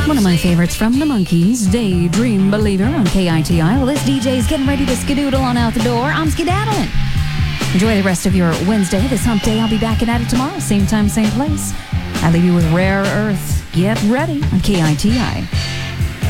One of my favorites from the Monkees, Daydream Believer on KITI. Well, this DJ's getting ready to skedoodle on out the door. I'm skedaddling. Enjoy the rest of your Wednesday. This hump day, I'll be back at it tomorrow. Same time, same place. I leave you with Rare Earth. Get ready on KITI.